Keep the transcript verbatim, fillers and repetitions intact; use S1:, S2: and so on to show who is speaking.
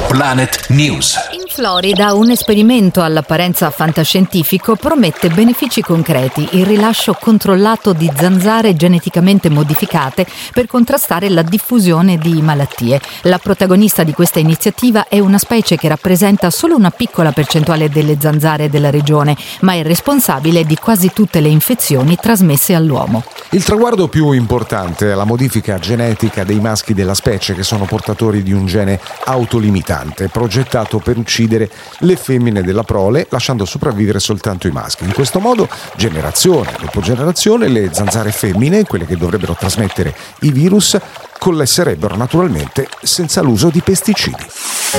S1: Planet News.
S2: In Florida un esperimento all'apparenza fantascientifico promette benefici concreti: il rilascio controllato di zanzare geneticamente modificate per contrastare la diffusione di malattie. La protagonista di questa iniziativa è una specie che rappresenta solo una piccola percentuale delle zanzare della regione, ma è responsabile di quasi tutte le infezioni trasmesse all'uomo.
S3: Il traguardo più importante è la modifica genetica dei maschi della specie, che sono portatori di un gene autolimitante, progettato per uccidere le femmine della prole, lasciando sopravvivere soltanto i maschi. In questo modo, generazione dopo generazione, le zanzare femmine, quelle che dovrebbero trasmettere i virus, coalescerebbero naturalmente senza l'uso di pesticidi.